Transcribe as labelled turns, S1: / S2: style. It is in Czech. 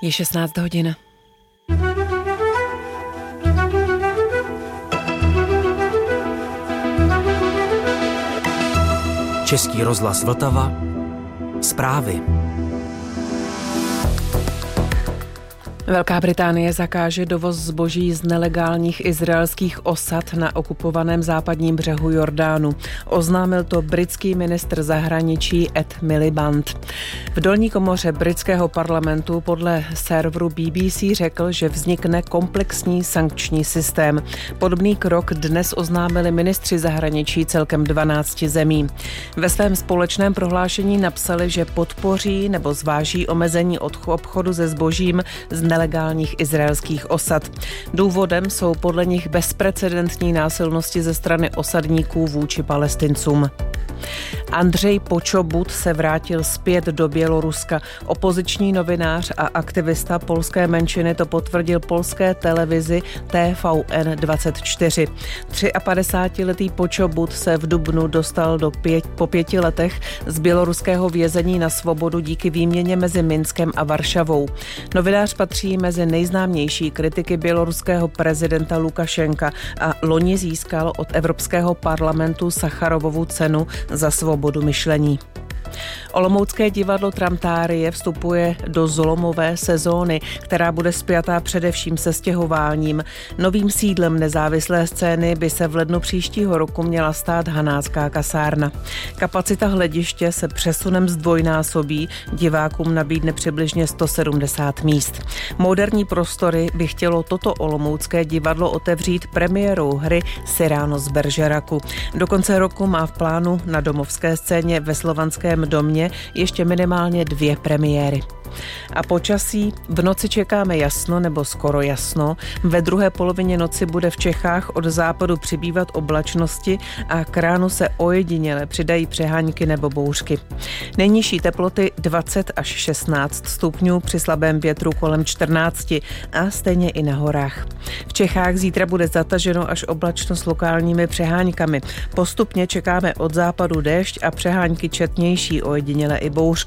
S1: Je 16 hodin.
S2: Český rozhlas Vltava. Zprávy.
S1: Velká Británie zakáže dovoz zboží z nelegálních izraelských osad na okupovaném západním břehu Jordánu. Oznámil to britský ministr zahraničí Ed Miliband. V dolní komoře britského parlamentu podle serveru BBC řekl, že vznikne komplexní sankční systém. Podobný krok dnes oznámili ministři zahraničí celkem 12 zemí. Ve svém společném prohlášení napsali, že podpoří nebo zváží omezení obchodu se zbožím z nelegálních izraelských osad. Důvodem jsou podle nich bezprecedentní násilnosti ze strany osadníků vůči Palestincům. Andřej Počobut se vrátil zpět do Běloruska. Opoziční novinář a aktivista polské menšiny to potvrdil polské televizi TVN24. 53letý Počobut se v dubnu dostal po 5 letech z běloruského vězení na svobodu díky výměně mezi Minskem a Varšavou. Novinář patří mezi nejznámější kritiky běloruského prezidenta Lukašenka a loni získal od Evropského parlamentu Sacharovovu cenu za svobodu myšlení. Olomoucké divadlo Tramtárie vstupuje do zlomové sezóny, která bude spjatá především se stěhováním. Novým sídlem nezávislé scény by se v lednu příštího roku měla stát Hanácká kasárna. Kapacita hlediště se přesunem zdvojnásobí, divákům nabídne přibližně 170 míst. Moderní prostory by chtělo toto olomoucké divadlo otevřít premiérou hry Cyrano z Bergeracu. Do konce roku má v plánu na domovské scéně ve Slovanském domě ještě minimálně 2 premiéry. A počasí: v noci čekáme jasno nebo skoro jasno. Ve druhé polovině noci bude v Čechách od západu přibývat oblačnosti a k ránu se ojediněle přidají přehánky nebo bouřky. Nejnižší teploty 20 až 16 stupňů, při slabém větru kolem 14 a stejně i na horách. V Čechách zítra bude zataženo až oblačno s lokálními přeháňkami. Postupně čekáme od západu déšť a přehánky četnější, ojediněle i bouřky.